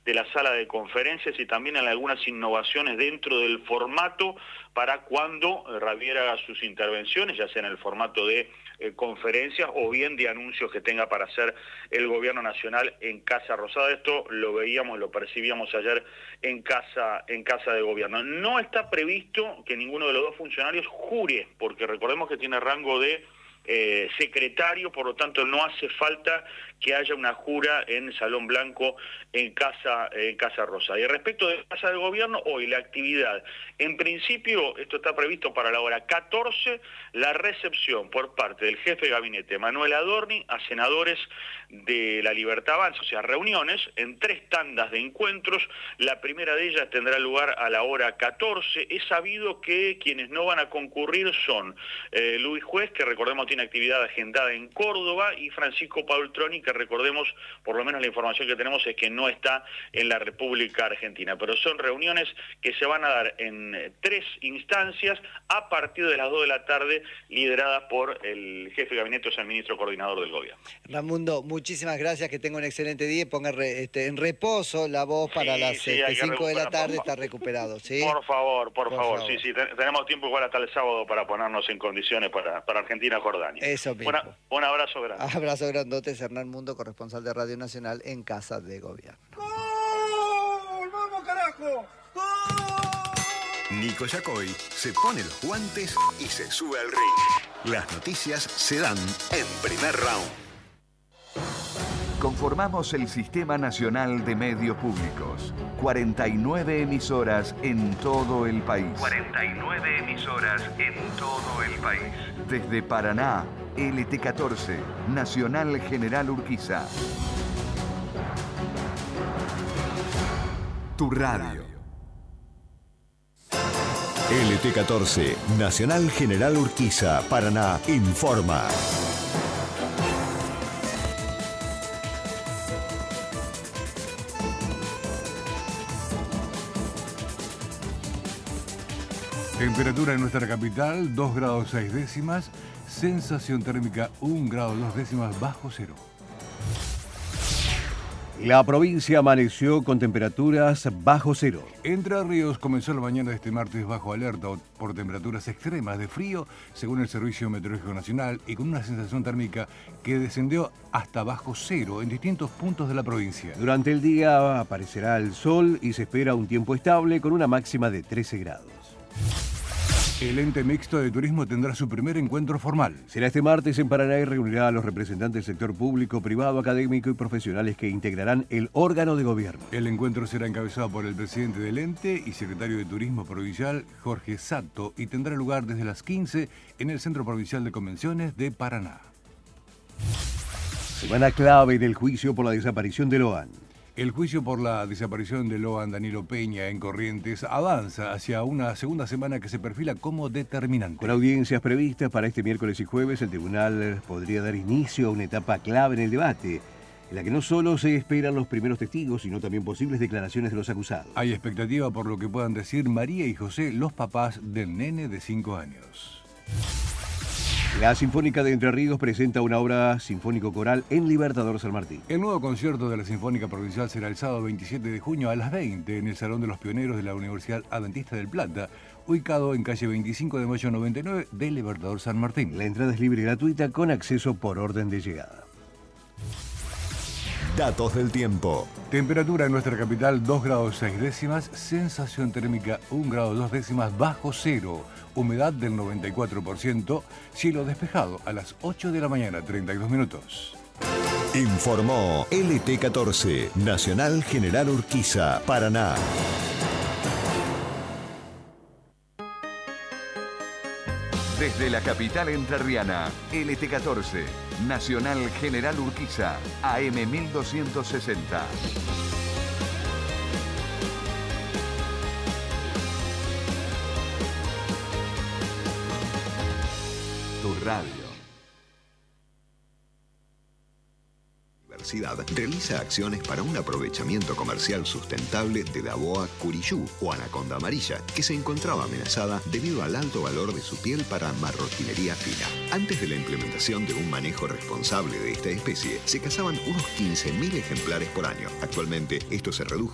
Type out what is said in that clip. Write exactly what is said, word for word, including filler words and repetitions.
de la sala de conferencias y también en algunas innovaciones dentro del formato para cuando Javier haga sus intervenciones, ya sea en el formato de eh, conferencias o bien de anuncios que tenga para hacer el gobierno nacional en Casa Rosada. Esto lo veíamos, lo percibíamos ayer en casa, en casa de gobierno. No está previsto que ninguno de los dos funcionarios jure, porque recordemos que tiene rango de Eh, secretario, por lo tanto no hace falta que haya una jura en Salón Blanco en Casa, en Casa Rosada. Y respecto de Casa de Gobierno, hoy la actividad, en principio, esto está previsto para la hora catorce, la recepción por parte del jefe de gabinete, Manuel Adorni, a senadores de La Libertad Avanza, o sea, reuniones en tres tandas de encuentros. La primera de ellas tendrá lugar a la hora catorce. Es sabido que quienes no van a concurrir son eh, Luis Juez, que recordemos tiene actividad agendada en Córdoba, y Francisco Paultroni, que recordemos, por lo menos la información que tenemos es que no está en la República Argentina, pero son reuniones que se van a dar en tres instancias a partir de las dos de la tarde, lideradas por el jefe de gabinete, o sea, el ministro coordinador del gobierno. Ramundo, muchísimas gracias, que tenga un excelente día y ponga re, este, en reposo la voz para sí, las sí, este, cinco de la tarde, está recuperado, ¿sí? Por favor, por, por favor, favor, sí, sí, tenemos tiempo igual hasta el sábado para ponernos en condiciones para, para Argentina-Jordania. Eso mismo. Una, un abrazo grande. Abrazo grandote, Hernán Mundo, corresponsal de Radio Nacional en Casa de Gobierno. ¡Gol! ¡Vamos, carajo! ¡Gol! Nico Yacoy se pone los guantes y se sube al ring. Las noticias se dan en Primer Round. Conformamos el Sistema Nacional de Medios Públicos. cuarenta y nueve emisoras en todo el país. cuarenta y nueve emisoras en todo el país. Desde Paraná, L T catorce, Nacional General Urquiza. Tu radio. L T catorce, Nacional General Urquiza, Paraná, informa. Temperatura en nuestra capital, dos grados seis décimas. Sensación térmica, un grado dos décimas bajo cero. La provincia amaneció con temperaturas bajo cero. Entre Ríos comenzó la mañana de este martes bajo alerta por temperaturas extremas de frío, según el Servicio Meteorológico Nacional, y con una sensación térmica que descendió hasta bajo cero en distintos puntos de la provincia. Durante el día aparecerá el sol y se espera un tiempo estable con una máxima de trece grados. El ente mixto de turismo tendrá su primer encuentro formal. Será este martes en Paraná y reunirá a los representantes del sector público, privado, académico y profesionales que integrarán el órgano de gobierno. El encuentro será encabezado por el presidente del ente y secretario de Turismo Provincial, Jorge Sato, y tendrá lugar desde las quince en el Centro Provincial de Convenciones de Paraná. Semana clave en el juicio por la desaparición de Loan. El juicio por la desaparición de Loan Danilo Peña en Corrientes avanza hacia una segunda semana que se perfila como determinante. Con audiencias previstas para este miércoles y jueves, el tribunal podría dar inicio a una etapa clave en el debate, en la que no solo se esperan los primeros testigos, sino también posibles declaraciones de los acusados. Hay expectativa por lo que puedan decir María y José, los papás del nene de cinco años. La Sinfónica de Entre Ríos presenta una obra sinfónico-coral en Libertador San Martín. El nuevo concierto de la Sinfónica Provincial será el sábado veintisiete de junio a las veinte en el Salón de los Pioneros de la Universidad Adventista del Plata, ubicado en calle veinticinco de mayo noventa y nueve de Libertador San Martín. La entrada es libre y gratuita con acceso por orden de llegada. Datos del tiempo. Temperatura en nuestra capital dos grados seis décimas, sensación térmica un grado dos décimas bajo cero, humedad del noventa y cuatro por ciento, cielo despejado a las ocho de la mañana, treinta y dos minutos. Informó L T catorce, Nacional General Urquiza, Paraná. Desde la capital entrerriana, L T catorce, Nacional General Urquiza, A M mil doscientos sesenta. Tu radio. Realiza acciones para un aprovechamiento comercial sustentable de la boa curiyú o anaconda amarilla, que se encontraba amenazada debido al alto valor de su piel para marroquinería fina. Antes de la implementación de un manejo responsable de esta especie, se cazaban unos quince mil ejemplares por año. Actualmente, esto se redujo